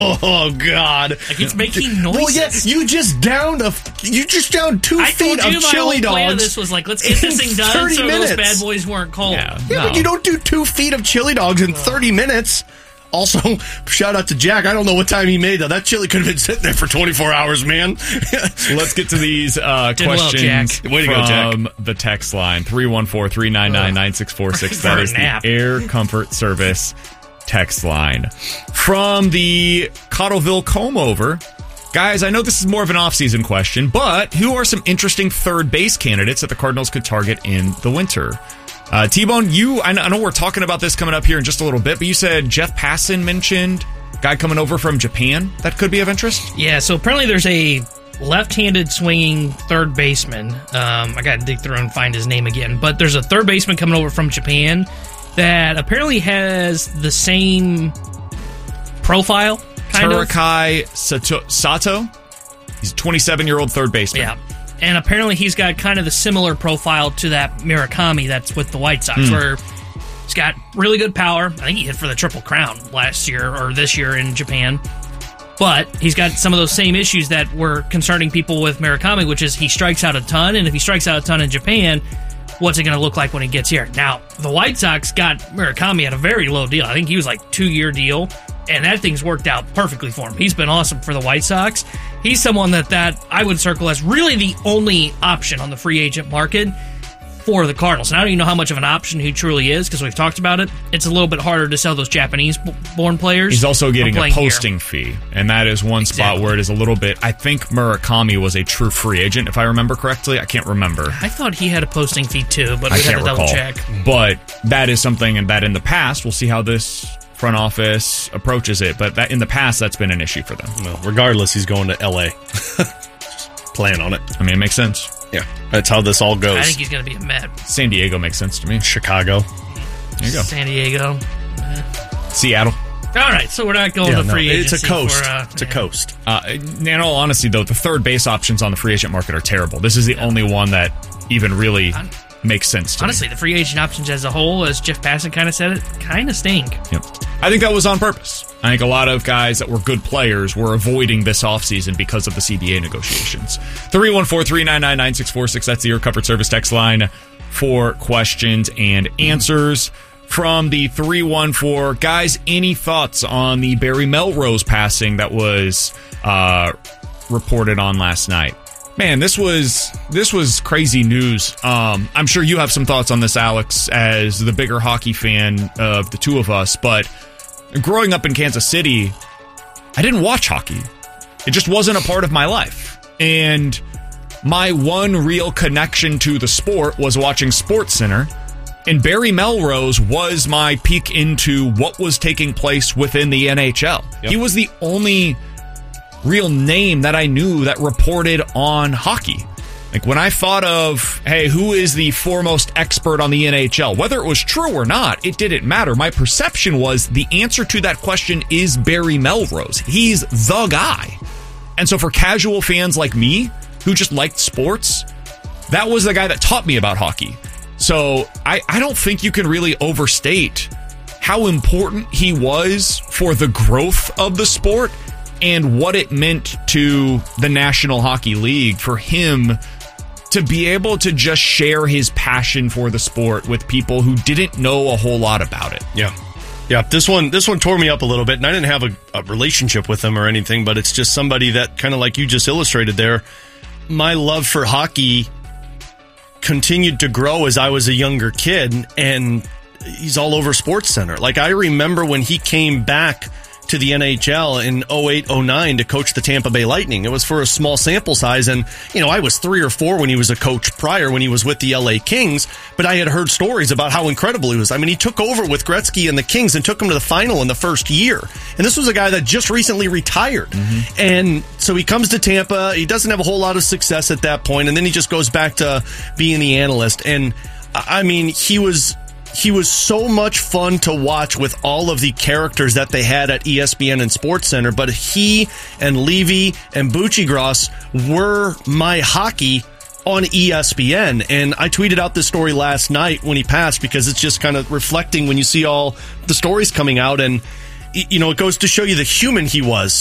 Oh, God. Like, it's making noises. Well, yes, you just downed 2 feet of chili dogs. Plan of this was like, let's get this thing done 30 so minutes. those bad boys weren't cold. Yeah, but you don't do 2 feet of chili dogs in 30 minutes. Also, shout out to Jack. I don't know what time he made that. That chili could have been sitting there for 24 hours, man. Let's get to these questions from the text line. 314-399-9646. That is the Air Comfort Service text line. From the Cottleville Comb-Over. Guys, I know this is more of an off-season question, but who are some interesting third base candidates that the Cardinals could target in the winter? T-Bone, I know we're talking about this coming up here in just a little bit, but you said Jeff Passan mentioned guy coming over from Japan that could be of interest? Yeah, so apparently there's a left-handed swinging third baseman. I got to dig through and find his name again, but there's a third baseman coming over from Japan that apparently has the same profile, kind of. Terakai Sato. He's a 27-year-old third baseman. Yeah. And apparently he's got kind of the similar profile to that Murakami that's with the White Sox, where he's got really good power. I think he hit for the Triple Crown last year or this year in Japan. But he's got some of those same issues that were concerning people with Murakami, which is he strikes out a ton, and if he strikes out a ton in Japan, what's it going to look like when he gets here? Now, the White Sox got Murakami at a very low deal. I think he was like 2-year deal, and that thing's worked out perfectly for him. He's been awesome for the White Sox. He's someone that I would circle as really the only option on the free agent market for the Cardinals. And I don't even know how much of an option he truly is because we've talked about it. It's a little bit harder to sell those Japanese-born players. He's also getting a posting fee, and that is one spot where it is a little bit... I think Murakami was a true free agent, if I remember correctly. I can't remember. I thought he had a posting fee too, but we had to double-check. But that is something that in the past, we'll see how this front office approaches it, but that in the past, that's been an issue for them. Well, regardless, he's going to L.A. Plan on it. I mean, it makes sense. Yeah, that's how this all goes. I think he's going to be a Met. San Diego makes sense to me. Chicago. There you go. San Diego. Seattle. All right, so we're not going to free agency. It's a coast. It's a coast. In all honesty, though, the third base options on the free agent market are terrible. This is the only one that even really makes sense to honestly, me. the free agent options as a whole, as Jeff Passan kind of said it, kind of stink. Yep. I think that was on purpose. I think a lot of guys that were good players were avoiding this offseason because of the CBA negotiations. 314-399-9646. That's the Air Comfort Service text line for questions and answers. From the 314, guys, any thoughts on the Barry Melrose passing that was reported on last night? Man, this was crazy news. I'm sure you have some thoughts on this, Alex, as the bigger hockey fan of the two of us, but growing up in Kansas City, I didn't watch hockey. It just wasn't a part of my life. And my one real connection to the sport was watching SportsCenter, and Barry Melrose was my peek into what was taking place within the NHL. Yep. He was the only real name that I knew that reported on hockey. Like when I thought of, hey, who is the foremost expert on the NHL? Whether it was true or not, it didn't matter. My perception was the answer to that question is Barry Melrose. He's the guy. And so for casual fans like me, who just liked sports, that was the guy that taught me about hockey. So I don't think you can really overstate how important he was for the growth of the sport and what it meant to the National Hockey League for him to be able to just share his passion for the sport with people who didn't know a whole lot about it. Yeah. Yeah, this one tore me up a little bit, and I didn't have a relationship with him or anything, but it's just somebody that, kind of like you just illustrated there, my love for hockey continued to grow as I was a younger kid, and he's all over SportsCenter. Like, I remember when he came back to the NHL in 08-09 to coach the Tampa Bay Lightning. It was for a small sample size, and I was 3 or 4 when he was a coach prior, when he was with the LA Kings, but I had heard stories about how incredible he was. I mean, he took over with Gretzky and the Kings and took them to the final in the first year, and this was a guy that just recently retired. And so he comes to Tampa. He doesn't have a whole lot of success at that point, and then he just goes back to being the analyst. And I mean, he was so much fun to watch with all of the characters that they had at ESPN and SportsCenter, but he and Levy and Buccigross were my hockey on ESPN. And I tweeted out this story last night when he passed because it's just kind of reflecting when you see all the stories coming out. And it goes to show you the human he was.